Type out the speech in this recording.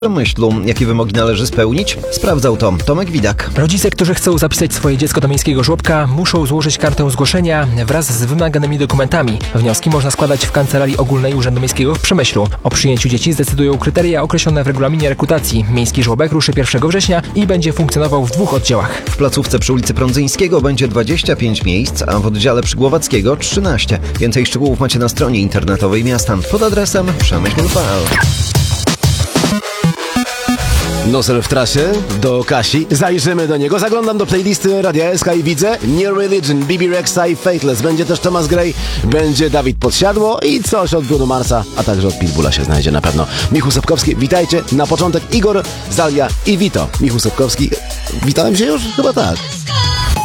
Przemyślu, jakie wymogi należy spełnić? Sprawdzał to Tomek Widak. Rodzice, którzy chcą zapisać swoje dziecko do miejskiego żłobka, muszą złożyć kartę zgłoszenia wraz z wymaganymi dokumentami. Wnioski można składać w Kancelarii Ogólnej Urzędu Miejskiego w Przemyślu. O przyjęciu dzieci zdecydują kryteria określone w regulaminie rekrutacji. Miejski żłobek ruszy 1 września i będzie funkcjonował w 2 oddziałach. W placówce przy ulicy Prądzyńskiego będzie 25 miejsc, a w oddziale przy Głowackiego 13. Więcej szczegółów macie na stronie internetowej miasta pod adresem przemyśl.pl. Nosel w trasie do Kasi. Zajrzymy do niego. Zaglądam do playlisty Radia SK i widzę New Religion, BB Rexa i Faithless. Będzie też Thomas Gray, będzie Dawid Podsiadło i coś od Bruno Marsa, a także od Pitbulla się znajdzie na pewno. Michał Sapkowski, witajcie. Na początek Igor, Zalia i Vito. Michał Sapkowski, witałem się już? Chyba tak.